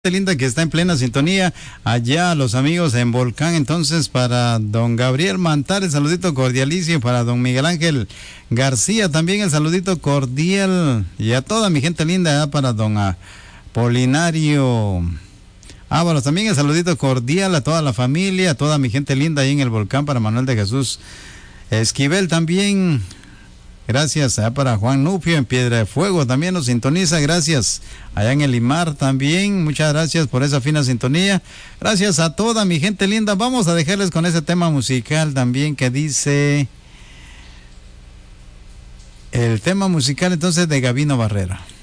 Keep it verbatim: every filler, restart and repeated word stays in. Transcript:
linda que está en plena sintonía, allá los amigos en Volcán. Entonces para don Gabriel Mantares, saludito cordialísimo, para don Miguel Ángel García también el saludito cordial, y a toda mi gente linda, ¿eh? Para don Apolinario Ábalos también el saludito cordial, a toda la familia, a toda mi gente linda ahí en el Volcán, para Manuel de Jesús Esquivel también. Gracias allá para Juan Nupio en Piedra de Fuego, también nos sintoniza, gracias. Allá en el Limar también, muchas gracias por esa fina sintonía. Gracias a toda mi gente linda. Vamos a dejarles con ese tema musical también que dice... El tema musical entonces de Gabino Barrera.